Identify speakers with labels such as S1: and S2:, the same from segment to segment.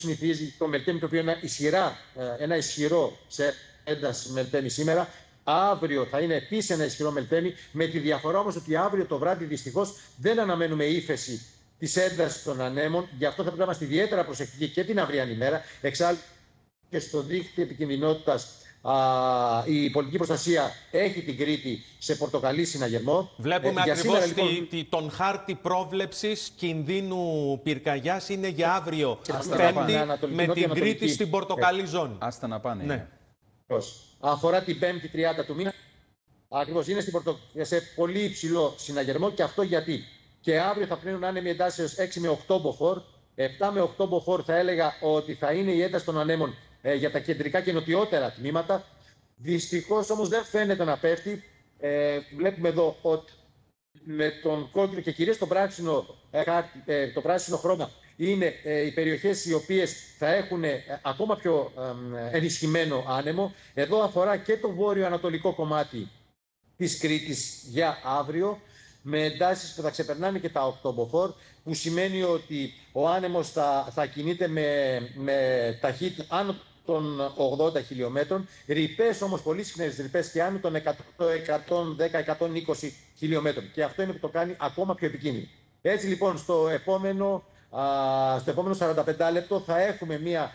S1: συνηθίζει το Μελτέμι, το οποίο είναι ένα ισχυρό σε ένταση Μελτέμι σήμερα. Αύριο θα είναι επίσης ένα ισχυρό Μελτέμι, με τη διαφορά όμως ότι αύριο το βράδυ δυστυχώς δεν αναμένουμε ύφεση της έντασης των ανέμων. Γι' αυτό θα πρέπει να είμαστε ιδιαίτερα προσεκτικοί και την αυριανή μέρα. Εξάλλου και στο δίκτυο επικινδυνότητας η πολιτική προστασία έχει την Κρήτη σε πορτοκαλί συναγερμό.
S2: Βλέπουμε ακριβώς λοιπόν, τον χάρτη πρόβλεψης κινδύνου πυρκαγιάς είναι για αύριο Πέμπτη με την Κρήτη στην πορτοκαλί ζώνη.
S3: Άστα να πάνε.
S1: Ναι. Αφορά την Πέμπτη 30 του μήνα. Ακριβώς είναι σε πολύ υψηλό συναγερμό, και αυτό γιατί και αύριο θα πλύνουν άνεμοι εντάσεως 6 με 8 μποφόρ. 7 με 8 μποφόρ θα έλεγα ότι θα είναι η ένταση των ανέμων για τα κεντρικά και νοτιότερα τμήματα. Δυστυχώς όμως δεν φαίνεται να πέφτει. Βλέπουμε εδώ ότι με τον κόκκινο και κυρίως το πράσινο χρώμα είναι οι περιοχές οι οποίες θα έχουν ακόμα πιο ενισχυμένο άνεμο. Εδώ αφορά και το βόρειο-ανατολικό κομμάτι της Κρήτης για αύριο, με εντάσεις που θα ξεπερνάνε και τα 8 μποφόρ, που σημαίνει ότι ο άνεμος θα κινείται με ταχύτητα άνω των 80 χιλιόμετρων, ρηπές όμως, πολύ συχνές ρηπές και άνω των 110-120 χιλιόμετρων. Και αυτό είναι που το κάνει ακόμα πιο επικίνδυνο. Έτσι λοιπόν στο επόμενο 45 λεπτό θα έχουμε μια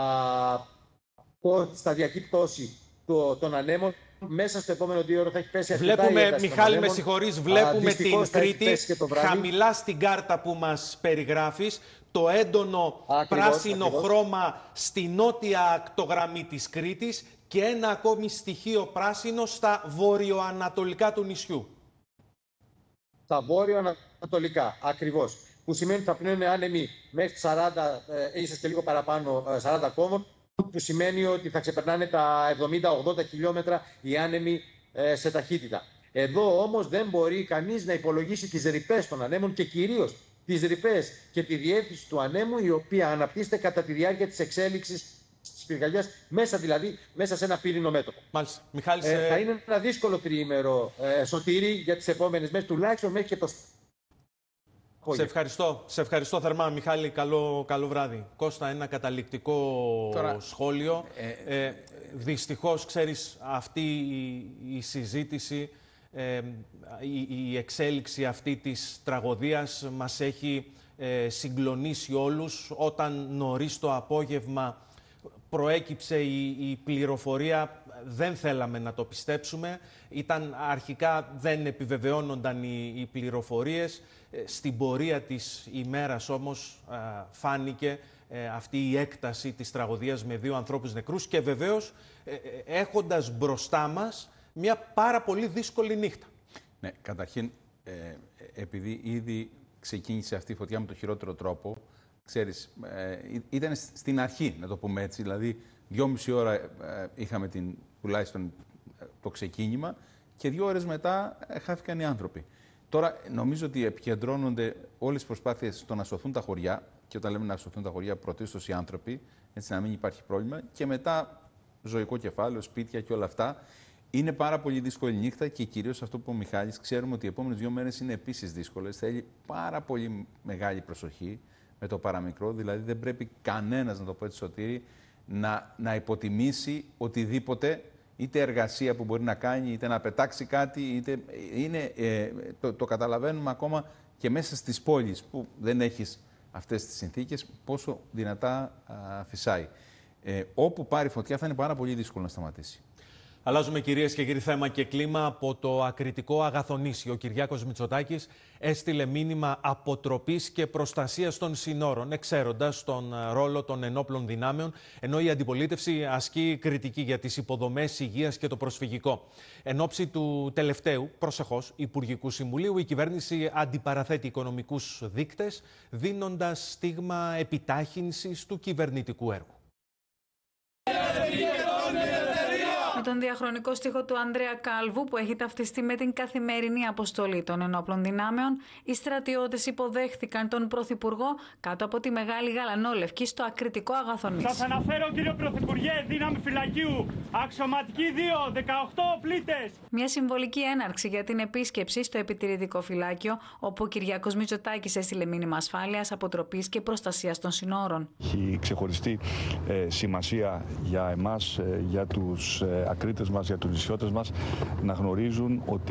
S1: σταδιακή πτώση των ανέμων. Μέσα στο επόμενο 2 ώρες θα έχει πέσει αρκετά.
S2: Βλέπουμε, Μιχάλη, με συγχωρείς, βλέπουμε την Κρήτη χαμηλά στην κάρτα που μας περιγράφεις. Το έντονο πράσινο χρώμα στη νότια ακτογραμμή της Κρήτης και ένα ακόμη στοιχείο πράσινο στα βορειοανατολικά του νησιού.
S1: Στα βορειοανατολικά, ακριβώς. Που σημαίνει ότι θα πνέουν άνεμοι μέχρι 40, ίσως και λίγο παραπάνω, 40 κόμβων, που σημαίνει ότι θα ξεπερνάνε τα 70-80 χιλιόμετρα οι άνεμοι σε ταχύτητα. Εδώ όμως δεν μπορεί κανείς να υπολογίσει τις ρηπές των ανέμων και κυρίως τις ρηπές και τη διεύθυνση του ανέμου, η οποία αναπτύσσεται κατά τη διάρκεια της εξέλιξης της πυρκαγιάς, μέσα σε ένα πύρινο μέτωπο.
S2: Μάλιστα. Μιχάλη,
S1: θα είναι ένα δύσκολο τριήμερο, Σωτήρη, για τις επόμενες μέρες, τουλάχιστον μέχρι και το...
S2: Σε ευχαριστώ θερμά, Μιχάλη. Καλό βράδυ. Κώστα, ένα καταληκτικό σχόλιο. Δυστυχώς, ξέρεις, αυτή η συζήτηση, η εξέλιξη αυτή της τραγωδίας μας έχει συγκλονίσει όλους. Όταν νωρίς το απόγευμα προέκυψε η πληροφορία, δεν θέλαμε να το πιστέψουμε. Αρχικά δεν επιβεβαιώνονταν οι πληροφορίες. Στην πορεία της ημέρας όμως φάνηκε αυτή η έκταση της τραγωδίας με 2 ανθρώπους νεκρούς και βεβαίως έχοντας μπροστά μας μια πάρα πολύ δύσκολη νύχτα.
S3: Ναι, καταρχήν, επειδή ήδη ξεκίνησε αυτή η φωτιά με το χειρότερο τρόπο, ξέρεις, ήταν στην αρχή, να το πούμε έτσι, δηλαδή 2,5 ώρα είχαμε τουλάχιστον το ξεκίνημα και 2 ώρες μετά χάθηκαν οι άνθρωποι. Τώρα νομίζω ότι επικεντρώνονται όλες τις προσπάθειες στο να σωθούν τα χωριά, και όταν λέμε να σωθούν τα χωριά, πρωτίστως οι άνθρωποι, έτσι να μην υπάρχει πρόβλημα, και μετά ζωικό κεφάλαιο, σπίτια και όλα αυτά. Είναι πάρα πολύ δύσκολη νύχτα και κυρίως αυτό που είπε ο Μιχάλης, ξέρουμε ότι οι επόμενες 2 μέρες είναι επίσης δύσκολες. Θέλει πάρα πολύ μεγάλη προσοχή με το παραμικρό, δηλαδή δεν πρέπει κανένας, να το πω έτσι, Σωτήρη, να υποτιμήσει οτιδήποτε, είτε εργασία που μπορεί να κάνει, είτε να πετάξει κάτι, είτε το καταλαβαίνουμε ακόμα και μέσα στις πόλεις που δεν έχεις αυτές τις συνθήκες, πόσο δυνατά φυσάει. Όπου πάρει φωτιά θα είναι πάρα πολύ δύσκολο να σταματήσει.
S2: Αλλάζουμε, κυρίες και κύριοι, θέμα και κλίμα. Από το ακριτικό Αγαθονήσι, ο Κυριάκος Μητσοτάκης έστειλε μήνυμα αποτροπής και προστασίας των συνόρων, εξαίροντας τον ρόλο των ενόπλων δυνάμεων, ενώ η αντιπολίτευση ασκεί κριτική για τις υποδομές υγείας και το προσφυγικό. Εν ώψη του τελευταίου, προσεχώς, Υπουργικού Συμβουλίου, η κυβέρνηση αντιπαραθέτει οικονομικούς δείκτες, δίνοντας στίγμα επιτάχυνσης του κυβερνητικού έργου.
S4: Με τον διαχρονικό στίχο του Ανδρέα Κάλβου, που έχει ταυτιστεί με την καθημερινή αποστολή των ενόπλων δυνάμεων, οι στρατιώτες υποδέχθηκαν τον Πρωθυπουργό κάτω από τη Μεγάλη Γαλανόλευκη στο ακριτικό Αγαθονής.
S5: Σας αναφέρω, κύριε Πρωθυπουργέ, δύναμη φυλακίου, αξιωματική 2, 18 πλήτες.
S4: Μια συμβολική έναρξη για την επίσκεψη στο επιτηρητικό φυλάκιο, όπου ο Κυριάκος Μητσοτάκης έστειλε μήνυμα ασφάλειας, αποτροπής και προστασίας των συνόρων.
S6: Έχει ξεχωριστή σημασία για εμάς, για τους ακρίτες μας, για τους νησιώτες μας, να γνωρίζουν ότι